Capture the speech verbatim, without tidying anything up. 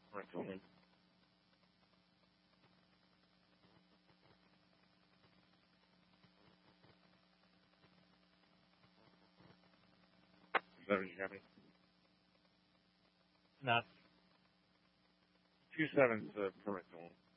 Parental name. Is that what you got me? Not. Two sevens uh, parental.